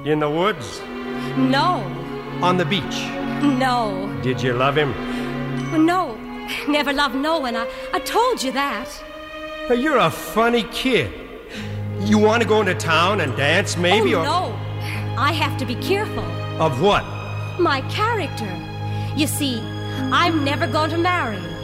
In the woods? No. On the beach? No. Did you love him? No. Never loved no one. I told you that. You're a funny kid. You want to go into town and dance, maybe? Oh, no. I have to be careful. Of what? My character. You see, I'm never going to marry.